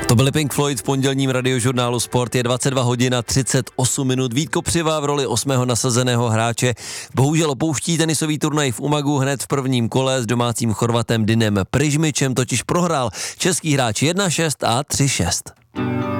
To byly Pink Floyd v pondělním radiožurnálu Sport. Je 22 hodin a 38 minut. Vít Kopřiva v roli 8. nasazeného hráče bohužel opouští tenisový turnaj v Umagu hned v prvním kole s domácím Chorvatem Dinem Prižmičem, totiž prohrál český hráč 1-6 a 3-6.